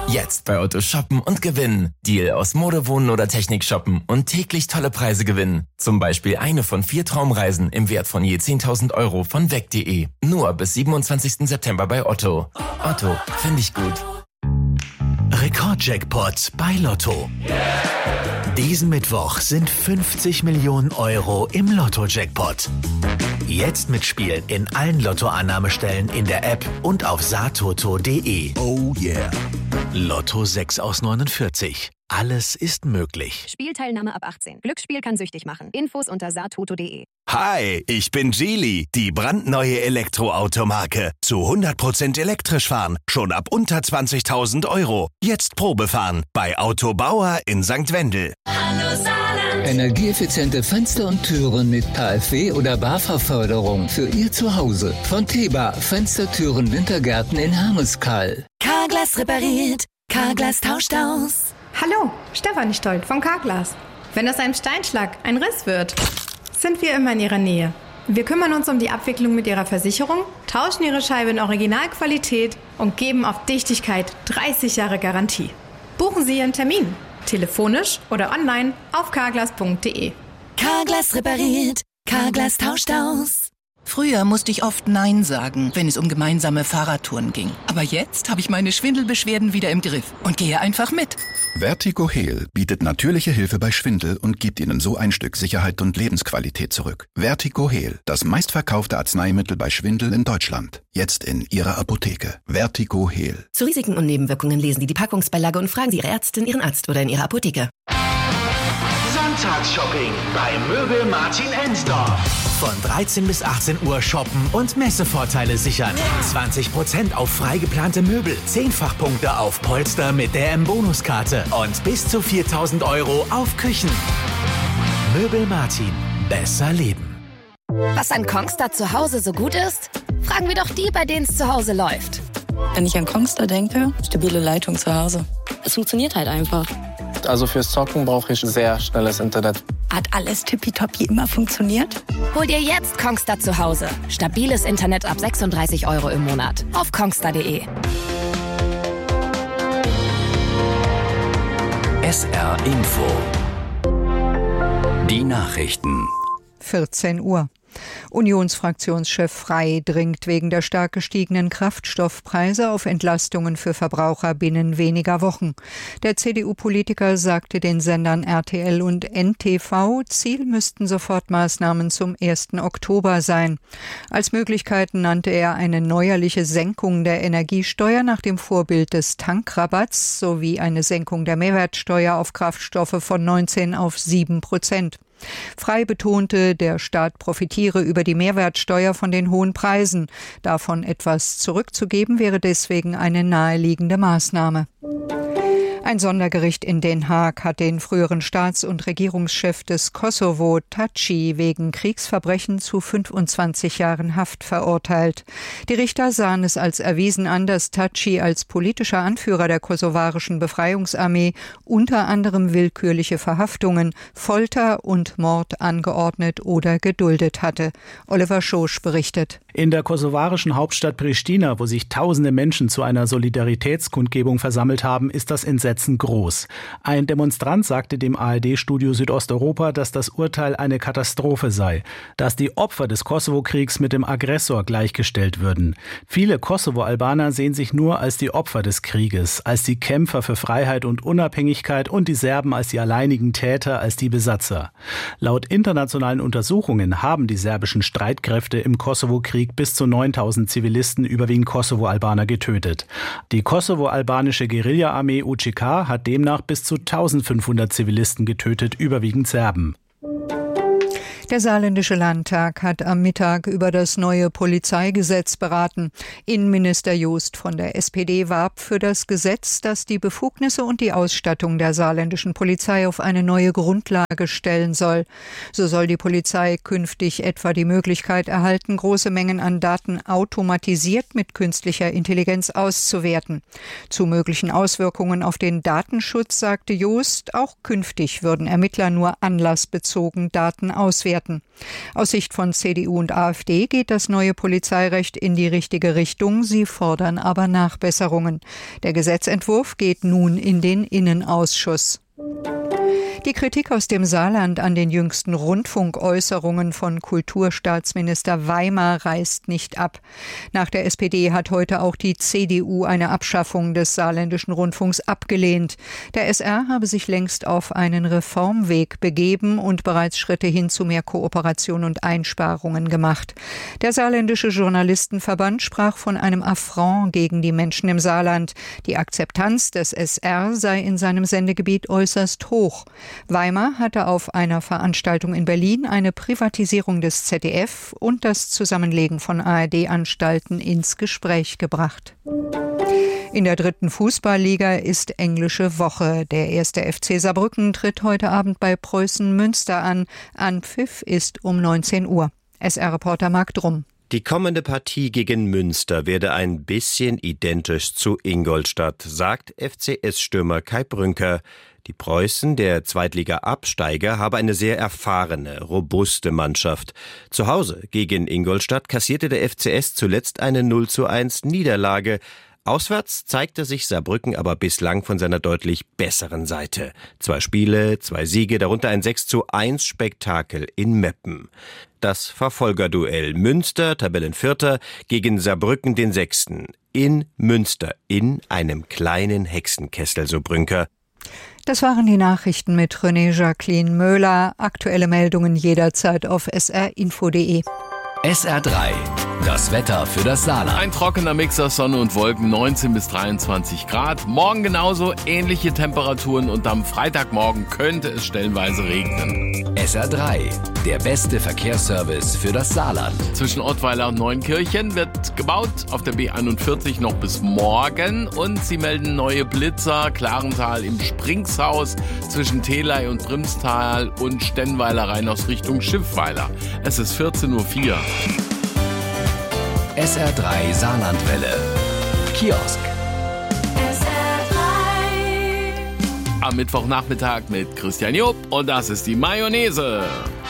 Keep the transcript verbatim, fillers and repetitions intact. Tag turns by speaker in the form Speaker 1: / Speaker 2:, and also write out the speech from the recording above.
Speaker 1: Jetzt bei Otto shoppen und gewinnen. Deal aus Mode, Wohnen oder Technik shoppen und täglich tolle Preise gewinnen. Zum Beispiel eine von vier Traumreisen im Wert von je zehntausend Euro von weg punkt de. Nur bis siebenundzwanzigsten September bei Otto. Otto, finde ich gut.
Speaker 2: Rekordjackpot bei Lotto. Diesen Mittwoch sind fünfzig Millionen Euro im Lotto-Jackpot. Jetzt mitspielen in allen Lotto-Annahmestellen in der App und auf satoto punkt de.
Speaker 3: Oh yeah.
Speaker 2: Lotto sechs aus neunundvierzig. Alles ist möglich.
Speaker 4: Spielteilnahme ab achtzehn. Glücksspiel kann süchtig machen. Infos unter satoto punkt de.
Speaker 3: Hi, ich bin Geely, die brandneue Elektroautomarke. Zu hundert Prozent elektrisch fahren, schon ab unter zwanzigtausend Euro. Jetzt Probefahren bei Autobauer in Sankt Wendel.
Speaker 5: Hallo Saarland.
Speaker 6: Energieeffiziente Fenster und Türen mit KfW oder BAFA-Förderung für Ihr Zuhause. Von Teba, Fenstertüren, Wintergärten in Hermeskeil.
Speaker 5: Carglass repariert, Carglass tauscht aus.
Speaker 7: Hallo, Stefanie Stolt von Carglass. Wenn aus einem Steinschlag ein Riss wird, sind wir immer in Ihrer Nähe. Wir kümmern uns um die Abwicklung mit Ihrer Versicherung, tauschen Ihre Scheibe in Originalqualität und geben auf Dichtigkeit dreißig Jahre Garantie. Buchen Sie Ihren Termin, telefonisch oder online auf carglass punkt de.
Speaker 5: Carglass repariert, Carglass tauscht aus.
Speaker 8: Früher musste ich oft Nein sagen, wenn es um gemeinsame Fahrradtouren ging. Aber jetzt habe ich meine Schwindelbeschwerden wieder im Griff und gehe einfach mit.
Speaker 9: Vertigo-Heal bietet natürliche Hilfe bei Schwindel und gibt Ihnen so ein Stück Sicherheit und Lebensqualität zurück. Vertigo-Heal, das meistverkaufte Arzneimittel bei Schwindel in Deutschland. Jetzt in Ihrer Apotheke. Vertigo-Heal.
Speaker 10: Zu Risiken und Nebenwirkungen lesen Sie die Packungsbeilage und fragen Sie Ihre Ärztin, Ihren Arzt oder in Ihrer Apotheke.
Speaker 2: Sonntagsshopping bei Möbel Martin Ensdorf. Von dreizehn bis achtzehn Uhr shoppen und Messevorteile sichern. zwanzig Prozent auf frei geplante Möbel, Zehnfachpunkte auf Polster mit der M-Bonuskarte und bis zu viertausend Euro auf Küchen. Möbel Martin. Besser leben.
Speaker 4: Was an Kongstar zu Hause so gut ist? Fragen wir doch die, bei denen es zu Hause läuft.
Speaker 11: Wenn ich an Kongstar denke, stabile Leitung zu Hause. Es funktioniert halt einfach.
Speaker 12: Also fürs Zocken brauche ich sehr schnelles Internet.
Speaker 11: Hat alles tippitoppi immer funktioniert?
Speaker 4: Hol dir jetzt Kongstar zu Hause. Stabiles Internet ab sechsunddreißig Euro im Monat. Auf kongstar punkt de.
Speaker 2: S R Info. Die Nachrichten.
Speaker 13: vierzehn Uhr. Unionsfraktionschef Frey dringt wegen der stark gestiegenen Kraftstoffpreise auf Entlastungen für Verbraucher binnen weniger Wochen. Der C D U-Politiker sagte den Sendern R T L und N T V, Ziel müssten Sofortmaßnahmen zum ersten Oktober sein. Als Möglichkeiten nannte er eine neuerliche Senkung der Energiesteuer nach dem Vorbild des Tankrabatts sowie eine Senkung der Mehrwertsteuer auf Kraftstoffe von neunzehn auf sieben Prozent. Frey betonte, der Staat profitiere über die Mehrwertsteuer von den hohen Preisen. Davon etwas zurückzugeben wäre deswegen eine naheliegende Maßnahme. Ein Sondergericht in Den Haag hat den früheren Staats- und Regierungschef des Kosovo, Thaçi, wegen Kriegsverbrechen zu fünfundzwanzig Jahren Haft verurteilt. Die Richter sahen es als erwiesen an, dass Thaçi als politischer Anführer der kosovarischen Befreiungsarmee unter anderem willkürliche Verhaftungen, Folter und Mord angeordnet oder geduldet hatte. Oliver Schosch berichtet.
Speaker 14: In der kosovarischen Hauptstadt Pristina, wo sich tausende Menschen zu einer Solidaritätskundgebung versammelt haben, ist das Entsetzen groß. Ein Demonstrant sagte dem A R D-Studio Südosteuropa, dass das Urteil eine Katastrophe sei, dass die Opfer des Kosovo-Kriegs mit dem Aggressor gleichgestellt würden. Viele Kosovo-Albaner sehen sich nur als die Opfer des Krieges, als die Kämpfer für Freiheit und Unabhängigkeit und die Serben als die alleinigen Täter, als die Besatzer. Laut internationalen Untersuchungen haben die serbischen Streitkräfte im Kosovo-Krieg bis zu neuntausend Zivilisten, überwiegend Kosovo-Albaner, getötet. Die kosovo-albanische Guerilla-Armee U C K hat demnach bis zu eintausendfünfhundert Zivilisten getötet, überwiegend Serben.
Speaker 13: Der saarländische Landtag hat am Mittag über das neue Polizeigesetz beraten. Innenminister Jost von der S P D warb für das Gesetz, das die Befugnisse und die Ausstattung der saarländischen Polizei auf eine neue Grundlage stellen soll. So soll die Polizei künftig etwa die Möglichkeit erhalten, große Mengen an Daten automatisiert mit künstlicher Intelligenz auszuwerten. Zu möglichen Auswirkungen auf den Datenschutz sagte Jost, auch künftig würden Ermittler nur anlassbezogen Daten auswerten. werten. Aus Sicht von C D U und AfD geht das neue Polizeirecht in die richtige Richtung. Sie fordern aber Nachbesserungen. Der Gesetzentwurf geht nun in den Innenausschuss. Die Kritik aus dem Saarland an den jüngsten Rundfunkäußerungen von Kulturstaatsminister Weimar reißt nicht ab. Nach der S P D hat heute auch die C D U eine Abschaffung des saarländischen Rundfunks abgelehnt. Der S R habe sich längst auf einen Reformweg begeben und bereits Schritte hin zu mehr Kooperation und Einsparungen gemacht. Der saarländische Journalistenverband sprach von einem Affront gegen die Menschen im Saarland. Die Akzeptanz des S R sei in seinem Sendegebiet äußerst hoch. Weimar hatte auf einer Veranstaltung in Berlin eine Privatisierung des Z D F und das Zusammenlegen von A R D-Anstalten ins Gespräch gebracht. In der dritten Fußballliga ist englische Woche. Der erste F C Saarbrücken tritt heute Abend bei Preußen Münster an. Anpfiff ist um neunzehn Uhr. S R-Reporter Marc Drum.
Speaker 15: Die kommende Partie gegen Münster werde ein bisschen identisch zu Ingolstadt, sagt F C S-Stürmer Kai Brünker. Die Preußen, der Zweitliga-Absteiger, habe eine sehr erfahrene, robuste Mannschaft. Zu Hause gegen Ingolstadt kassierte der F C S zuletzt eine null zu eins Niederlage. Auswärts zeigte sich Saarbrücken aber bislang von seiner deutlich besseren Seite. Zwei Spiele, zwei Siege, darunter ein sechs zu eins Spektakel in Meppen. Das Verfolgerduell Münster, Tabellenvierter, gegen Saarbrücken den Sechsten. In Münster, in einem kleinen Hexenkessel, so Brünker.
Speaker 13: Das waren die Nachrichten mit René Jacqueline Möhler. Aktuelle Meldungen jederzeit auf s r info punkt d e.
Speaker 2: S R drei. Das Wetter für das Saarland.
Speaker 16: Ein trockener Mix aus Sonne und Wolken, neunzehn bis dreiundzwanzig Grad. Morgen genauso ähnliche Temperaturen und am Freitagmorgen könnte es stellenweise regnen.
Speaker 2: S R drei. Der beste Verkehrsservice für das Saarland.
Speaker 16: Zwischen Ottweiler und Neunkirchen wird gebaut auf der B einundvierzig noch bis morgen. Und sie melden neue Blitzer. Klarental im Springshaus zwischen Telei und Brimstal und Stennweiler rein aus Richtung Schiffweiler. Es ist vierzehn Uhr vier.
Speaker 2: S R drei Saarlandwelle. Kiosk.
Speaker 5: S R drei.
Speaker 16: Am Mittwochnachmittag mit Christian Job und das ist die Mayonnaise.